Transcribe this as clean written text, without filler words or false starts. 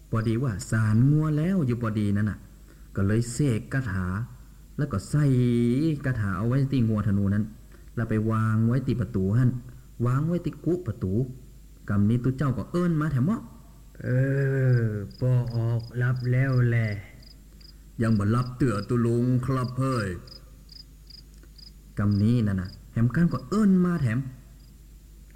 พอดีว่าสารงัวแล้วอยู่พอดีนั่นน่ะก็เลยเสกคาถาแล้วก็ใส่คาถาเอาไว้ที่งัวธนูนั้นแล้วไปวางไว้ที่ประตูหั่นวางไว้ที่กุประตูกำนี้ตุเจ้าก็เอิ้นมาแถมเมาะเออปอออกรับแล้วแหละยังบ่รับเตือตุลุงครับเฮ้ยกำนี้นั่นน่ะแหมกันก็เอิ้นมาแถม